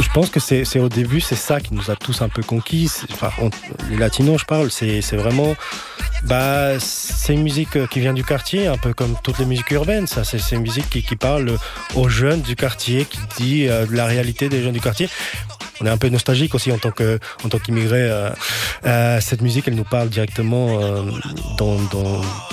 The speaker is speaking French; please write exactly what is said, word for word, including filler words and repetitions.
Je pense que c'est, c'est au début, c'est ça qui nous a tous un peu conquis. C'est, enfin, on, les latinos, je parle, c'est, c'est vraiment... Bah, c'est une musique qui vient du quartier, un peu comme toutes les musiques urbaines. Ça, c'est, c'est une musique qui, qui parle aux jeunes du quartier, qui dit euh, la réalité des jeunes du quartier. On est un peu nostalgique aussi en tant que en tant qu'immigré. Euh, euh, cette musique, elle nous parle directement euh, dans, dans